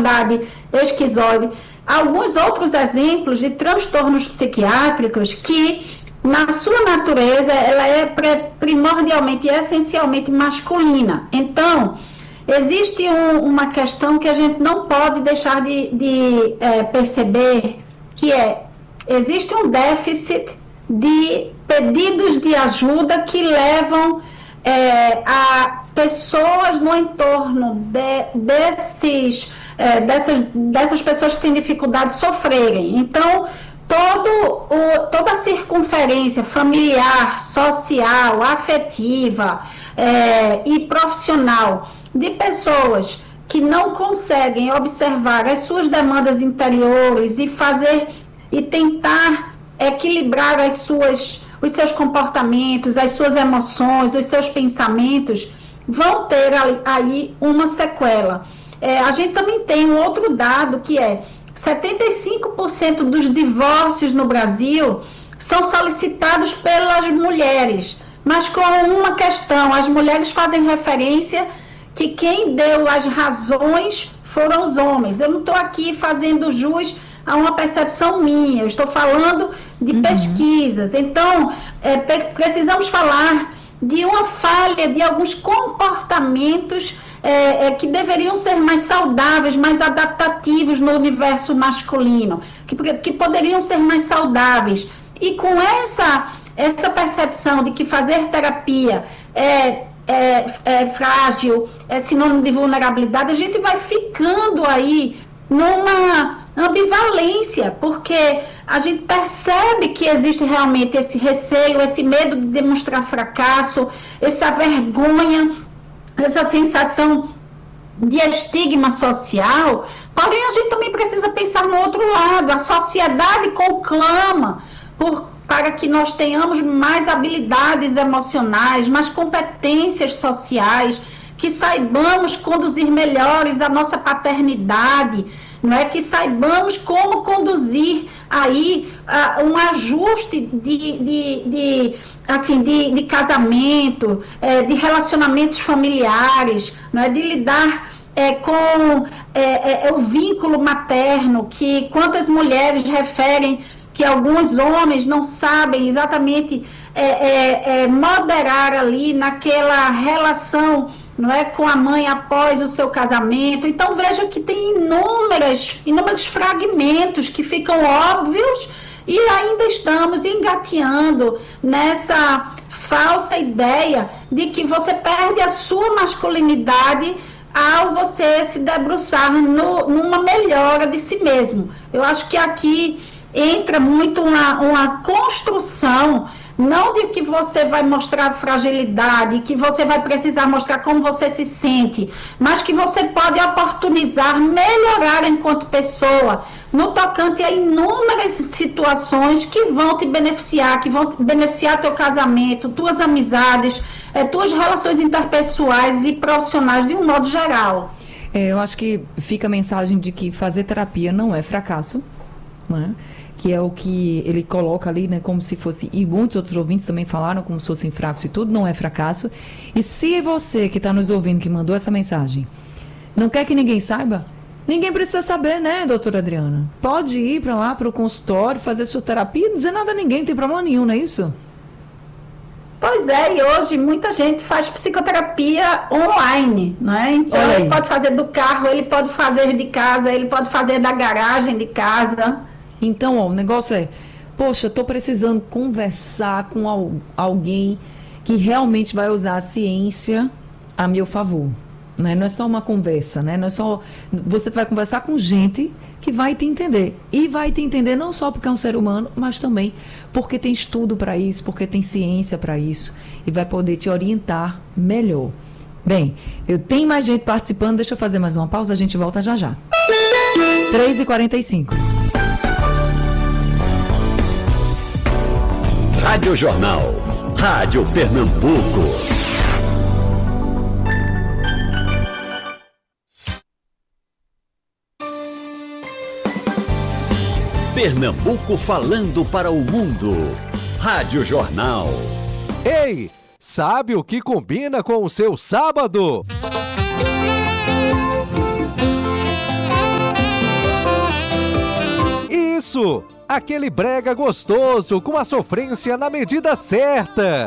bipolaridade, esquizoide, alguns outros exemplos de transtornos psiquiátricos que, na sua natureza, ela é primordialmente e essencialmente masculina. Então, existe uma questão que a gente não pode deixar de perceber, que existe um déficit de pedidos de ajuda que levam a pessoas no entorno dessas pessoas que têm dificuldade sofrerem. Então, toda a circunferência familiar, social, afetiva e profissional de pessoas que não conseguem observar as suas demandas interiores e tentar equilibrar os seus comportamentos, as suas emoções, os seus pensamentos, vão ter aí uma sequela. A gente também tem um outro dado que 75% dos divórcios no Brasil são solicitados pelas mulheres, mas com uma questão: as mulheres fazem referência que quem deu as razões foram os homens. Eu não estou aqui fazendo jus a uma percepção minha, eu estou falando de pesquisas. Então, precisamos falar de uma falha de alguns comportamentos que deveriam ser mais saudáveis, mais adaptativos no universo masculino, que poderiam ser mais saudáveis. E com essa percepção de que fazer terapia é frágil, é sinônimo de vulnerabilidade, a gente vai ficando aí numa ambivalência, porque a gente percebe que existe realmente esse receio, esse medo de demonstrar fracasso, essa vergonha, essa sensação de estigma social. Porém, a gente também precisa pensar no outro lado. A sociedade conclama para que nós tenhamos mais habilidades emocionais, mais competências sociais, que saibamos conduzir melhores a nossa paternidade, não é? Que saibamos como conduzir aí um ajuste de casamento, de relacionamentos familiares, não é? De lidar com o vínculo materno, que quantas mulheres referem que alguns homens não sabem exatamente moderar ali naquela relação, não é, com a mãe após o seu casamento. Então veja que tem inúmeros fragmentos que ficam óbvios e ainda estamos engateando nessa falsa ideia de que você perde a sua masculinidade ao você se debruçar numa melhora de si mesmo. Eu acho que aqui entra muito uma construção, não de que você vai mostrar fragilidade, que você vai precisar mostrar como você se sente, mas que você pode oportunizar, melhorar enquanto pessoa, no tocante a inúmeras situações que vão te beneficiar, que vão beneficiar teu casamento, tuas amizades, tuas relações interpessoais e profissionais de um modo geral. Eu acho que fica a mensagem de que fazer terapia não é fracasso, não é? Que é o que ele coloca ali, né, como se fosse, e muitos outros ouvintes também falaram como se fossem fracos e tudo, não é fracasso. E se você que está nos ouvindo, que mandou essa mensagem, não quer que ninguém saiba, ninguém precisa saber, né, doutora Adriana? Pode ir para lá, para o consultório, fazer sua terapia, não dizer nada a ninguém, não tem problema nenhum, não é isso? Pois é, e hoje muita gente faz psicoterapia online, não é? Então ele pode fazer do carro, ele pode fazer de casa, ele pode fazer da garagem de casa. Então, o negócio é, poxa, estou precisando conversar com alguém que realmente vai usar a ciência a meu favor. Né? Não é só uma conversa, né? Não é só, você vai conversar com gente que vai te entender. E vai te entender não só porque é um ser humano, mas também porque tem estudo para isso, porque tem ciência para isso. E vai poder te orientar melhor. Bem, eu tenho mais gente participando, deixa eu fazer mais uma pausa, a gente volta já já. 3h45. Rádio Jornal, Rádio Pernambuco. Pernambuco falando para o mundo. Rádio Jornal. Ei, sabe o que combina com o seu sábado? Isso! Aquele brega gostoso com a sofrência na medida certa.